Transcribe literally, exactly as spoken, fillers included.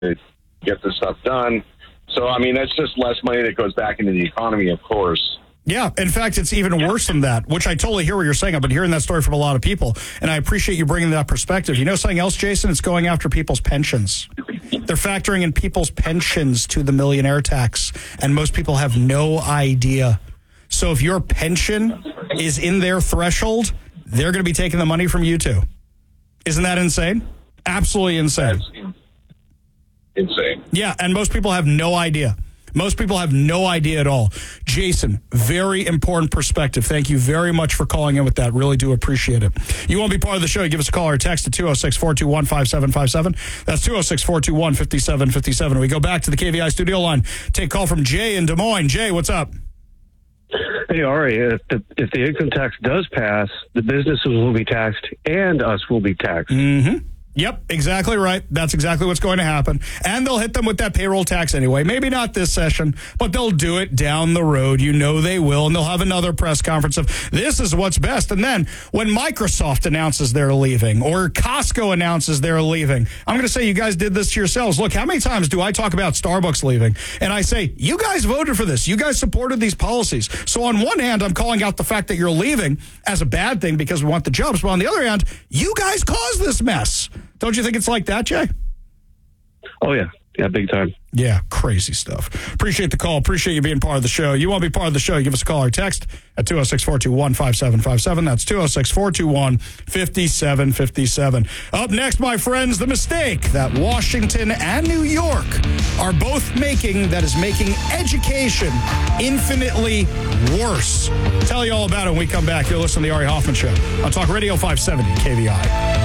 to get this stuff done. So, I mean, that's just less money that goes back into the economy, of course. Yeah, in fact, it's even worse than that, which I totally hear what you're saying. I've been hearing that story from a lot of people, and I appreciate you bringing that perspective. You know something else, Jason? It's going after people's pensions. They're factoring in people's pensions to the millionaire tax, and most people have no idea. So if your pension is in their threshold, they're going to be taking the money from you too. Isn't that insane? Absolutely insane. That's insane. Yeah, and most people have no idea. Most people have no idea at all. Jason, very important perspective. Thank you very much for calling in with that. Really do appreciate it. You want to be part of the show, give us a call or text at two oh six, four two one, five seven five seven. That's two oh six, four two one, five seven five seven. We go back to the K V I studio line. Take a call from Jay in Des Moines. Jay, what's up? Hey, Ari, if the, if the income tax does pass, the businesses will be taxed and us will be taxed. Mm-hmm. Yep, exactly right. That's exactly what's going to happen. And they'll hit them with that payroll tax anyway. Maybe not this session, but they'll do it down the road. You know they will. And they'll have another press conference of this is what's best. And then when Microsoft announces they're leaving or Costco announces they're leaving, I'm going to say you guys did this to yourselves. Look, how many times do I talk about Starbucks leaving? And I say, you guys voted for this. You guys supported these policies. So on one hand, I'm calling out the fact that you're leaving as a bad thing because we want the jobs. But on the other hand, you guys caused this mess. Don't you think it's like that, Jay? Oh, yeah. Yeah, big time. Yeah, crazy stuff. Appreciate the call. Appreciate you being part of the show. You want to be part of the show, give us a call or text at two oh six, four two one, five seven five seven. That's two oh six, four two one, five seven five seven. Up next, my friends, the mistake that Washington and New York are both making that is making education infinitely worse. Tell you all about it when we come back. You're listening to the Ari Hoffman Show on Talk Radio five seventy K V I.